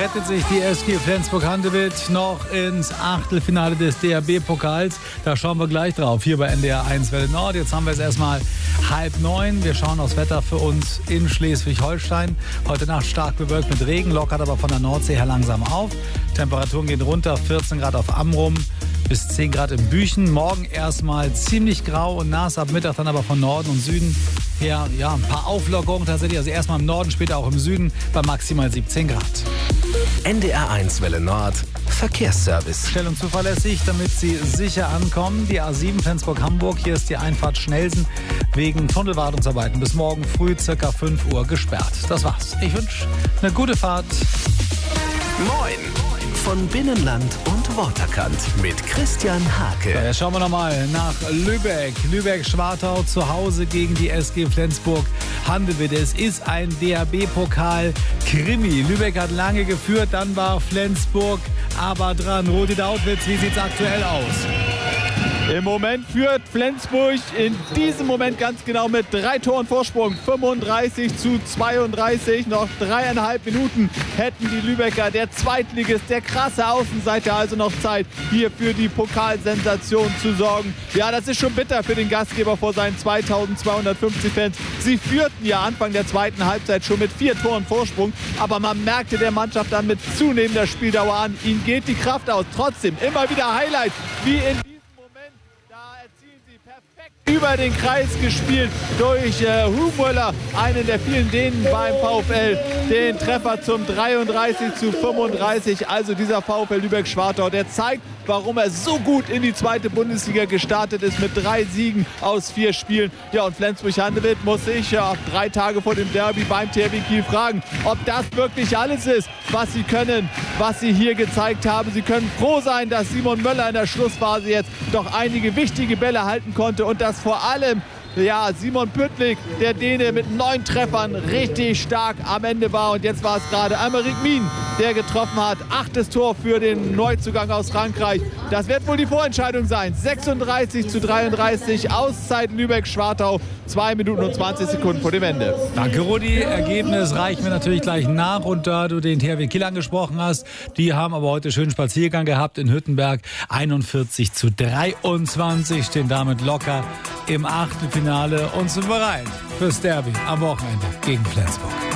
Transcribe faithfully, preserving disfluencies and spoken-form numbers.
rettet sich die S G Flensburg-Handewitt noch ins Achtelfinale des D H B-Pokals. Da schauen wir gleich drauf, hier bei N D R eins Welle Nord. Jetzt haben wir es erstmal halb neun. Wir schauen aufs Wetter für uns in Schleswig-Holstein. Heute Nacht stark bewölkt mit Regen, lockert aber von der Nordsee her langsam auf. Temperaturen gehen runter, vierzehn Grad auf Amrum bis zehn Grad in Büchen. Morgen erstmal ziemlich grau und nass, ab Mittag dann aber von Norden und Süden her ja, ein paar Auflockerungen tatsächlich. Also erstmal im Norden, später auch im Süden bei maximal siebzehn Grad. N D R eins Welle Nord Verkehrsservice. Schnell und zuverlässig, damit Sie sicher ankommen. Die A sieben Flensburg-Hamburg. Hier ist die Einfahrt Schnellsen wegen Tunnelwartungsarbeiten bis morgen früh circa fünf Uhr gesperrt. Das war's. Ich wünsche eine gute Fahrt. Moin von Binnenland und Waterkant mit Christian Hake. Ja, schauen wir nochmal nach Lübeck. Lübeck-Schwartau zu Hause gegen die S G Flensburg-Handewitt. Es ist ein D H B-Pokal-Krimi. Lübeck hat lange geführt, dann war Flensburg aber dran. Rudi Dautwitz, wie sieht's aktuell aus? Im Moment führt Flensburg in diesem Moment ganz genau mit drei Toren Vorsprung. fünfunddreißig zu zweiunddreißig. Noch dreieinhalb Minuten hätten die Lübecker, der Zweitligist, der krasse Außenseiter, also noch Zeit, hier für die Pokalsensation zu sorgen. Ja, das ist schon bitter für den Gastgeber vor seinen zweitausendzweihundertfünfzig Fans. Sie führten ja Anfang der zweiten Halbzeit schon mit vier Toren Vorsprung. Aber man merkte der Mannschaft dann mit zunehmender Spieldauer an, ihnen geht die Kraft aus. Trotzdem immer wieder Highlights, wie in über den Kreis gespielt durch äh, Hubmöller, einen der vielen Dänen beim VfL, den Treffer zum dreiunddreißig zu fünfunddreißig. Also dieser VfL Lübeck-Schwartau, der zeigt, warum er so gut in die zweite Bundesliga gestartet ist mit drei Siegen aus vier Spielen. Ja, und Flensburg-Handewitt muss sich ja drei Tage vor dem Derby beim T H W Kiel fragen, ob das wirklich alles ist, was sie können, was sie hier gezeigt haben. Sie können froh sein, dass Simon Möller in der Schlussphase jetzt doch einige wichtige Bälle halten konnte und dass vor allem ja, Simon Püttlik, der Däne mit neun Treffern, richtig stark am Ende war. Und jetzt war es gerade Aymeric Min, der getroffen hat. Achtes Tor für den Neuzugang aus Frankreich. Das wird wohl die Vorentscheidung sein. sechsunddreißig zu dreiunddreißig, Auszeit Lübeck-Schwartau. zwei Minuten und zwanzig Sekunden vor dem Ende. Danke, Rudi. Ergebnis reichen wir natürlich gleich nach. Und da du den T H W Kiel angesprochen hast, die haben aber heute schönen Spaziergang gehabt in Hüttenberg. einundvierzig zu dreiundzwanzig, stehen damit locker im Achtelfinale und sind bereit fürs Derby am Wochenende gegen Flensburg.